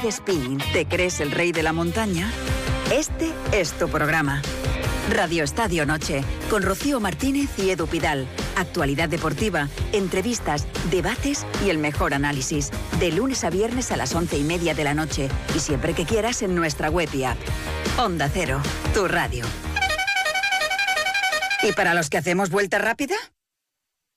de spinning te crees el rey de la montaña? Este es tu programa. Radio Estadio Noche, con Rocío Martínez y Edu Pidal. Actualidad deportiva, entrevistas, debates y el mejor análisis. De lunes a viernes a las 11:30 de la noche y siempre que quieras en nuestra web y app. Onda Cero, tu radio. ¿Y para los que hacemos vuelta rápida?